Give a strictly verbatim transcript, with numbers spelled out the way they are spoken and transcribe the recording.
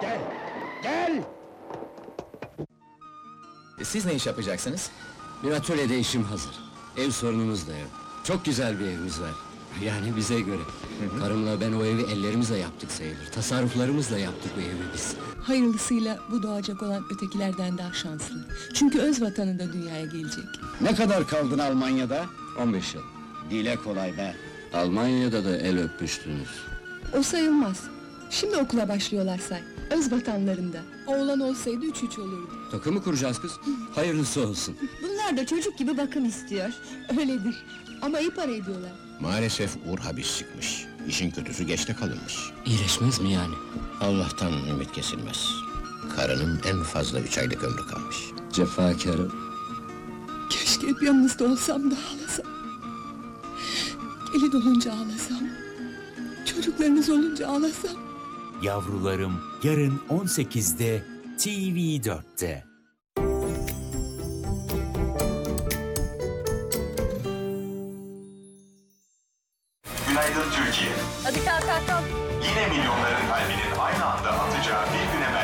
Gel! Gel! Siz ne iş yapacaksınız? Bir atölyede işim hazır. Ev sorunumuz da yok. Çok güzel bir evimiz var. Yani bize göre. Karımla ben o evi ellerimizle yaptık sayılır. Tasarruflarımızla yaptık bu evi biz. Hayırlısıyla bu doğacak olan ötekilerden daha şanslı. Çünkü öz vatanında dünyaya gelecek. Ne kadar kaldın Almanya'da? on beş yıl. Dile kolay be! Almanya'da da el öpmüştünüz. O sayılmaz. Şimdi okula başlıyorlar say. Öz vatanlarında. Oğlan olsaydı üç üç olurdu. Takım mı kuracağız kız? Hayırlısı olsun. Bunlar da çocuk gibi bakım istiyor. Öyledir. Ama iyi para ediyorlar. Maalesef Uğur hapis çıkmış. İşin kötüsü geçte kalınmış. İyileşmez mi yani? Allah'tan ümit kesilmez. Karının en fazla üç aylık ömrü kalmış. Cefakarım. Keşke hep yanınızda olsam da ağlasam. Gelin olunca ağlasam. Çocuklarınız olunca ağlasam. Yavrularım yarın on sekizde T V dörtte. Günaydın Türkiye. Hadi kalk kalk kalk. Yine milyonların kalbinin aynı anda atacağı bir güne